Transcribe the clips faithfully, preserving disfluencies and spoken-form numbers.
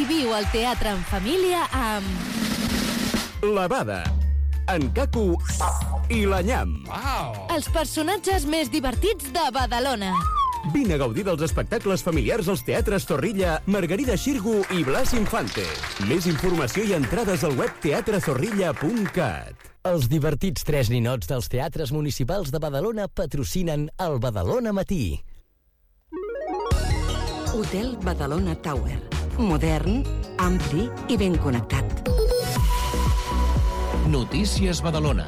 Viu el teatre en família amb... La Bada, en Caco i la Nyam. Wow. Els personatges més divertits de Badalona. Vine a gaudir dels espectacles familiars als teatres Zorrilla, Margarida Xirgu i Blas Infante. Més informació i entrades al web teatre zorrilla punt cat. Els divertits tres ninots dels teatres municipals de Badalona patrocinen el Badalona Matí. Hotel Badalona Tower. Modern, ampli i ben connectat. Notícies Badalona.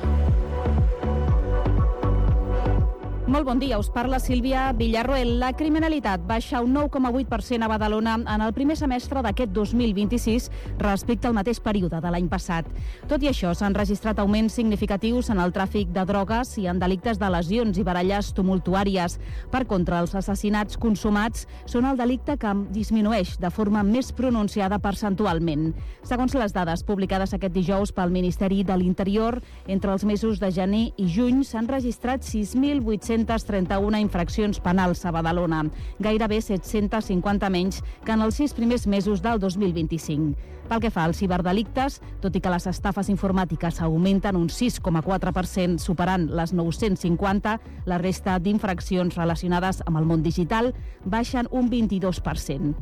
Molt bon dia, us parla Sílvia Villarroel. La criminalitat baixa un nou coma vuit per cent a Badalona en el primer semestre d'aquest dos mil vint-i-sis respecte al mateix període de l'any passat. Tot i això, s'han registrat augments significatius en el tràfic de drogues i en delictes de lesions i baralles tumultuàries. Per contra, els assassinats consumats són el delicte que disminueix de forma més pronunciada percentualment. Segons les dades publicades aquest dijous pel Ministeri de l'Interior, entre els mesos de gener i juny s'han registrat sis mil vuit-cents trenta-una infraccions penals a Badalona, gairebé set-cents cinquanta menys que en els sis primers mesos del dos mil vint-i-cinc. Pel que fa als ciberdelictes, tot i que les estafes informàtiques augmenten un sis coma quatre per cent, superant les nou-cents cinquanta, la resta d'infraccions relacionades amb el món digital baixen un vint-i-dos per cent.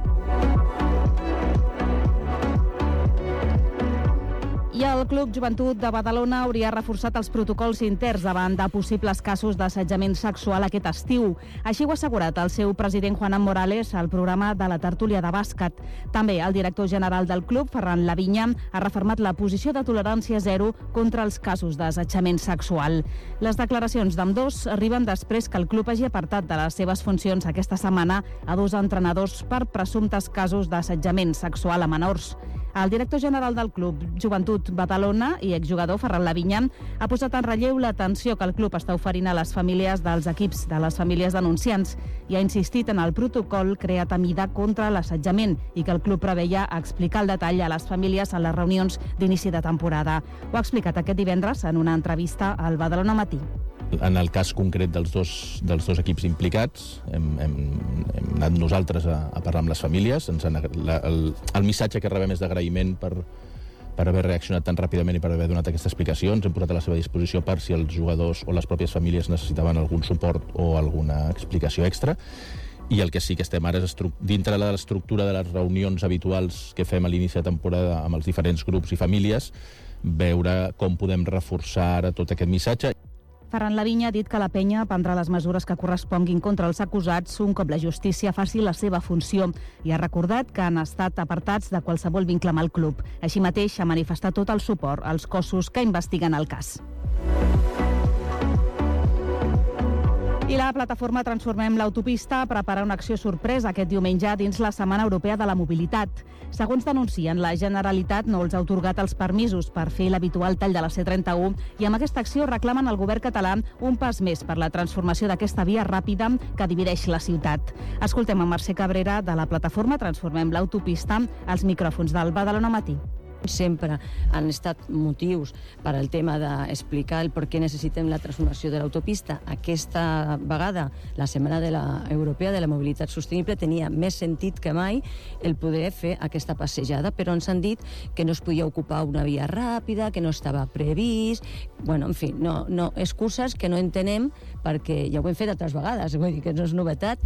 I el Club Joventut de Badalona hauria reforçat els protocols interns davant de possibles casos d'assetjament sexual aquest estiu. Així ho ha assegurat el seu president Juanán Morales al programa de la tertúlia de bàsquet. També el director general del club, Ferran Lavinya, ha refermat la posició de tolerància zero contra els casos d'assetjament sexual. Les declaracions d'ambdós arriben després que el club hagi apartat de les seves funcions aquesta setmana a dos entrenadors per presumptes casos d'assetjament sexual a menors. El director general del Club Joventut Badalona i exjugador Ferran Lavinya ha posat en relleu l'atenció que el club està oferint a les famílies dels equips de les famílies denunciants i ha insistit en el protocol creat a mida contra l'assetjament i que el club preveia explicar el detall a les famílies en les reunions d'inici de temporada. Ho ha explicat aquest divendres en una entrevista al Badalona Matí. En el cas concret dels dos, dels dos equips implicats, hem, hem, hem anat nosaltres a, a parlar amb les famílies. Ens han, la, el, el missatge que rebem és d'agraïment per, per haver reaccionat tan ràpidament i per haver donat aquesta explicació. Ens hem posat a la seva disposició per si els jugadors o les pròpies famílies necessitaven algun suport o alguna explicació extra. I el que sí que estem ara és dintre de l'estructura de les reunions habituals que fem a l'inici de temporada amb els diferents grups i famílies, veure com podem reforçar ara tot aquest missatge. Ferran Lavinya ha dit que la penya prendrà les mesures que corresponguin contra els acusats un cop la justícia faci la seva funció i ha recordat que han estat apartats de qualsevol vincle amb el club. Així mateix ha manifestat tot el suport als cossos que investiguen el cas. I la plataforma Transformem l'Autopista prepara una acció sorpresa aquest diumenge dins la Setmana Europea de la Mobilitat. Segons denuncien, la Generalitat no els ha atorgat els permisos per fer l'habitual tall de la C trenta-u i amb aquesta acció reclamen al govern català un pas més per la transformació d'aquesta via ràpida que divideix la ciutat. Escoltem a Mercè Cabrera de la plataforma Transformem l'Autopista als micròfons del Badalona Matí. Sempre han estat motius per al tema d'explicar el per què necessitem la transformació de l'autopista. Aquesta vegada, la Setmana de la Europea de la Mobilitat Sostenible tenia més sentit que mai el poder fer aquesta passejada, però ens han dit que no es podia ocupar una via ràpida, que no estava previst. Bueno, en fi, no, no, excuses que no entenem perquè ja ho hem fet altres vegades, vull dir que no és novetat.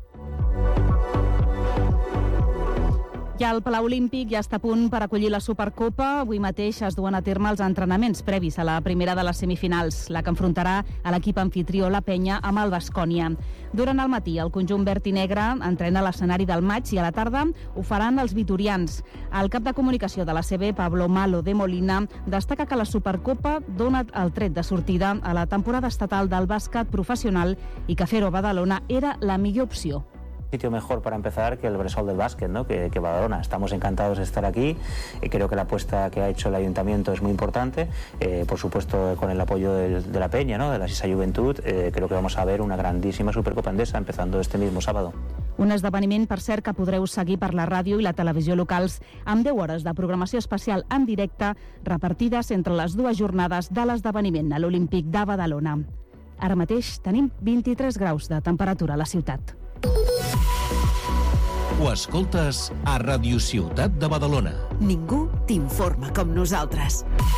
I el Palau Olímpic ja està a punt per acollir la Supercopa. Avui mateix es duen a terme els entrenaments previs a la primera de les semifinals, la que enfrontarà a l'equip anfitrió La Penya amb el Baskonia. Durant el matí, el conjunt verd i negre entrena a l'escenari del maig i a la tarda ho faran els vitorians. El cap de comunicació de la C B, Pablo Malo de Molina, destaca que la Supercopa dona el tret de sortida a la temporada estatal del bàsquet professional i que fer-ho a Badalona era la millor opció. Sitio mejor para empezar que el Bressol del básquet, ¿no? que, que Badalona. Estamos encantados de estar aquí. Eh, creo que la apuesta que ha hecho el Ayuntamiento es muy importante. Eh, por supuesto, con el apoyo del, de la Peña, ¿no? de la Sisa Juventud, eh, creo que vamos a ver una grandísima Supercopa Endesa empezando este mismo sábado. Un esdeveniment, per cert, que podreu seguir per la ràdio i la televisió locals amb deu hores de programació especial en directe repartides entre les dues jornades de l'esdeveniment a l'Olímpic de Badalona. Ara mateix tenim vint-i-tres graus de temperatura a la ciutat. Ho escoltes a Ràdio Ciutat de Badalona. Ningú t'informa com nosaltres.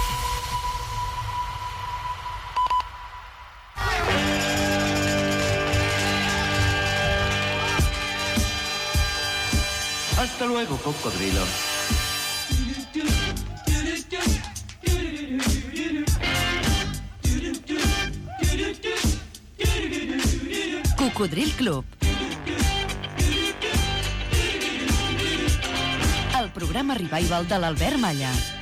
Hasta luego, cocodrilo. Cocodril Club. El programa revival de l'Albert Malla.